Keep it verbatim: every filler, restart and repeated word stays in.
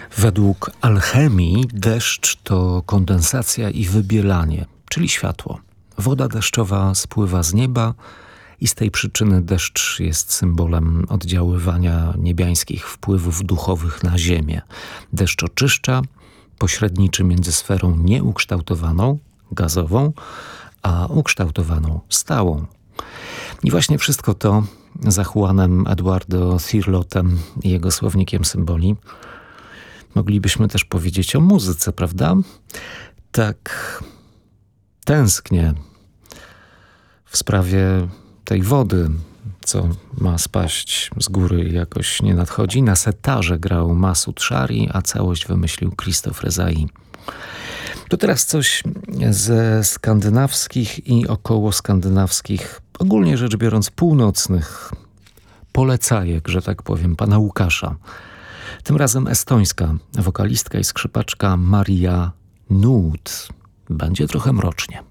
Według alchemii deszcz to kondensacja i wybielanie, czyli światło. Woda deszczowa spływa z nieba i z tej przyczyny deszcz jest symbolem oddziaływania niebiańskich wpływów duchowych na ziemię. Deszcz oczyszcza, pośredniczy między sferą nieukształtowaną, gazową, a ukształtowaną, stałą. I właśnie wszystko to za Juanem Eduardo Thirlotem i jego słownikiem symboli. Moglibyśmy też powiedzieć o muzyce, prawda? Tak tęsknię w sprawie tej wody, co ma spaść z góry i jakoś nie nadchodzi. Na setarze grał Masud Shari, a całość wymyślił Christoph Rezai. To teraz coś ze skandynawskich i około skandynawskich, ogólnie rzecz biorąc północnych polecajek, że tak powiem, pana Łukasza. Tym razem estońska wokalistka i skrzypaczka Maria Nuut. Będzie trochę mrocznie.